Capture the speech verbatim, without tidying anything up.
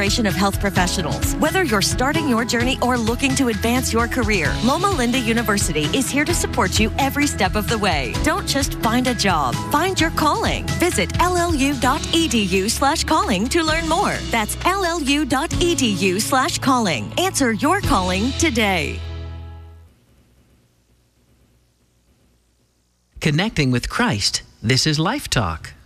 generation of health professionals. Whether you're starting your journey or looking to advance your career, Loma Linda University is here to support you every step of the way. Don't just find a job, find your calling. Visit L L U dot E D U slash calling to learn more. That's L L U dot E D U slash calling. Answer your calling today. Connecting with Christ. This is Life Talk.